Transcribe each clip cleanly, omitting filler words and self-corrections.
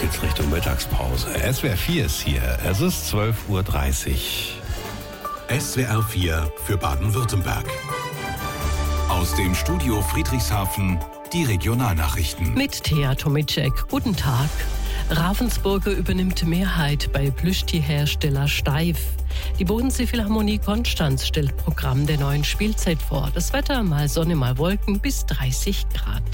geht's Richtung Mittagspause. SWR 4 ist hier. Es ist 12:30 Uhr. SWR 4 für Baden-Württemberg. Aus dem Studio Friedrichshafen die Regionalnachrichten. Mit Thea Tomicek. Guten Tag. Ravensburger übernimmt Mehrheit bei Plüschti-Hersteller Steiff. Die Bodensee-Philharmonie Konstanz stellt Programm der neuen Spielzeit vor. Das Wetter mal Sonne, mal Wolken bis 30 Grad.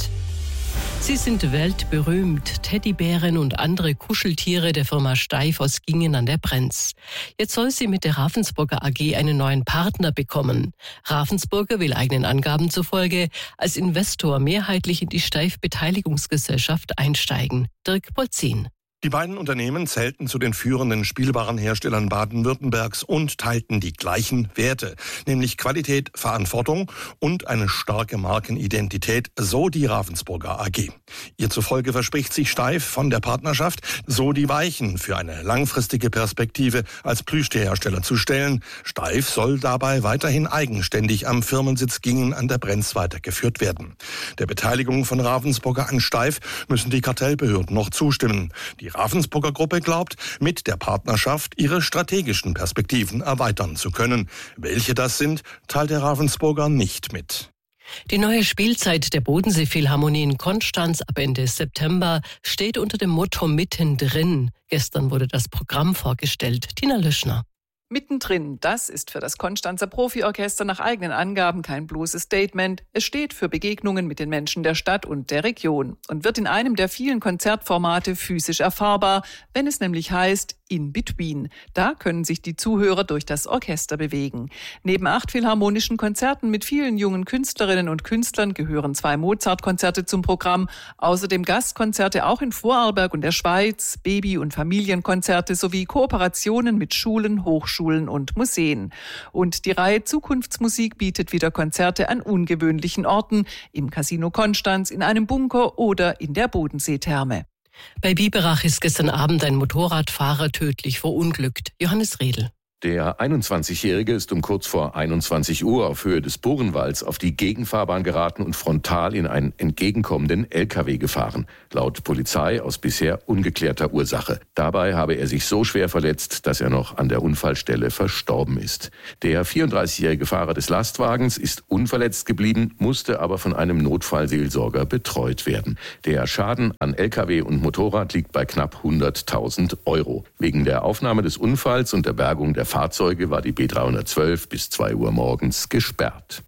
Sie sind weltberühmt. Teddybären und andere Kuscheltiere der Firma Steiff aus Gingen an der Brenz. Jetzt soll sie mit der Ravensburger AG einen neuen Partner bekommen. Ravensburger will eigenen Angaben zufolge als Investor mehrheitlich in die Steiff-Beteiligungsgesellschaft einsteigen. Dirk Polzin. Die beiden Unternehmen zählten zu den führenden Spielwarenherstellern Baden-Württembergs und teilten die gleichen Werte, nämlich Qualität, Verantwortung und eine starke Markenidentität, so die Ravensburger AG. Ihr zufolge verspricht sich Steiff von der Partnerschaft, so die Weichen für eine langfristige Perspektive als Plüschtierhersteller zu stellen. Steiff soll dabei weiterhin eigenständig am Firmensitz Gingen an der Brenz weitergeführt werden. Der Beteiligung von Ravensburger an Steiff müssen die Kartellbehörden noch zustimmen. Die Ravensburger Gruppe glaubt, mit der Partnerschaft ihre strategischen Perspektiven erweitern zu können. Welche das sind, teilt der Ravensburger nicht mit. Die neue Spielzeit der Bodensee-Philharmonie in Konstanz ab Ende September steht unter dem Motto Mittendrin. Gestern wurde das Programm vorgestellt. Tina Löschner. Mittendrin, das ist für das Konstanzer Profiorchester nach eigenen Angaben kein bloßes Statement. Es steht für Begegnungen mit den Menschen der Stadt und der Region und wird in einem der vielen Konzertformate physisch erfahrbar, wenn es nämlich heißt In Between. Da können sich die Zuhörer durch das Orchester bewegen. Neben 8 philharmonischen Konzerten mit vielen jungen Künstlerinnen und Künstlern gehören 2 Mozart-Konzerte zum Programm, außerdem Gastkonzerte auch in Vorarlberg und der Schweiz, Baby- und Familienkonzerte sowie Kooperationen mit Schulen, Hochschulen und Museen. Und die Reihe Zukunftsmusik bietet wieder Konzerte an ungewöhnlichen Orten, im Casino Konstanz, in einem Bunker oder in der Bodenseetherme. Bei Biberach ist gestern Abend ein Motorradfahrer tödlich verunglückt. Johannes Redl. Der 21-Jährige ist um kurz vor 21 Uhr auf Höhe des Burenwalds auf die Gegenfahrbahn geraten und frontal in einen entgegenkommenden LKW gefahren. Laut Polizei aus bisher ungeklärter Ursache. Dabei habe er sich so schwer verletzt, dass er noch an der Unfallstelle verstorben ist. Der 34-jährige Fahrer des Lastwagens ist unverletzt geblieben, musste aber von einem Notfallseelsorger betreut werden. Der Schaden an LKW und Motorrad liegt bei knapp 100.000 Euro. Wegen der Aufnahme des Unfalls und der Bergung der Fahrzeuge war die B312 bis 2 Uhr morgens gesperrt.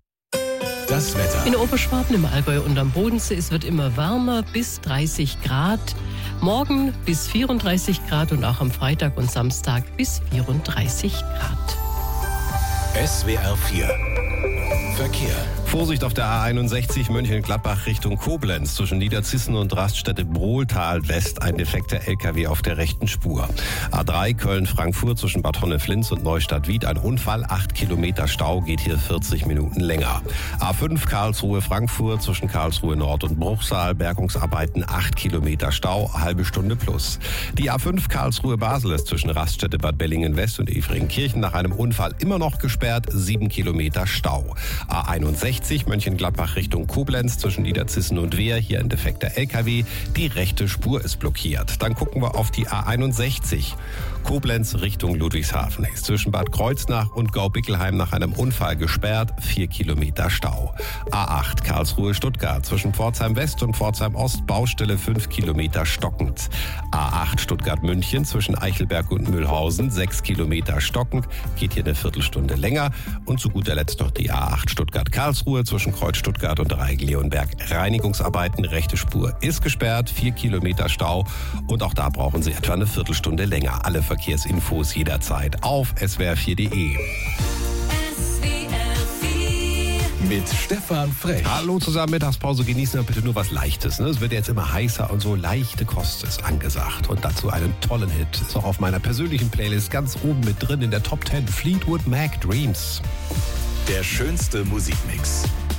Das Wetter. In Oberschwaben, im Allgäu und am Bodensee, es wird immer wärmer, bis 30 Grad. Morgen bis 34 Grad und auch am Freitag und Samstag bis 34 Grad. SWR 4 Verkehr. Vorsicht auf der A61 Mönchengladbach Richtung Koblenz. Zwischen Niederzissen und Raststätte Brohltal West ein defekter LKW auf der rechten Spur. A3 Köln-Frankfurt zwischen Bad Honneflins und Neustadt-Wied ein Unfall. 8 Kilometer Stau, geht hier 40 Minuten länger. A5 Karlsruhe-Frankfurt zwischen Karlsruhe Nord und Bruchsal. Bergungsarbeiten 8 Kilometer Stau, halbe Stunde plus. Die A5 Karlsruhe-Basel ist zwischen Raststätte Bad Bellingen-West und Efringkirchen nach einem Unfall immer noch gesperrt. 7 Kilometer Stau. A61 Mönchengladbach Richtung Koblenz zwischen Niederzissen und Wehr. Hier ein defekter LKW. Die rechte Spur ist blockiert. Dann gucken wir auf die A61. Koblenz Richtung Ludwigshafen ist zwischen Bad Kreuznach und Gaubickelheim nach einem Unfall gesperrt. 4 Kilometer Stau. A8 Karlsruhe-Stuttgart zwischen Pforzheim West und Pforzheim Ost. Baustelle 5 Kilometer stockend. A8 Stuttgart-München zwischen Eichelberg und Mühlhausen. 6 Kilometer stockend. Geht hier eine Viertelstunde länger. Und zu guter Letzt noch die A8 Stuttgart-Karlsruhe zwischen Kreuz Stuttgart und Reigl-Leonberg. Reinigungsarbeiten, rechte Spur ist gesperrt, 4 Kilometer Stau und auch da brauchen Sie etwa eine Viertelstunde länger. Alle Verkehrsinfos jederzeit auf swr4.de. Mit Stefan Frech. Hallo zusammen, Mittagspause, genießen wir bitte nur was Leichtes. Ne? Es wird jetzt immer heißer und so leichte Kost ist angesagt. Und dazu einen tollen Hit. Ist auch auf meiner persönlichen Playlist ganz oben mit drin in der Top 10. Fleetwood Mac Dreams. Der schönste Musikmix.